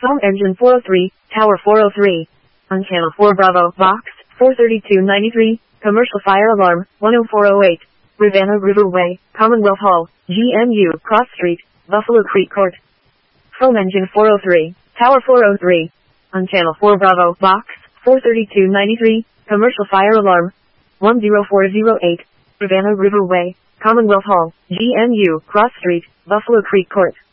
Home engine 403, tower 403. On channel 4 Bravo, box 43293, commercial fire alarm 10408. Rivanna Riverway, Commonwealth Hall, GMU, Cross Street, Buffalo Creek Court. Home engine 403, tower 403. On channel 4 Bravo, box 43293, commercial fire alarm 10408. Rivanna Riverway, Commonwealth Hall, GMU, Cross Street, Buffalo Creek Court.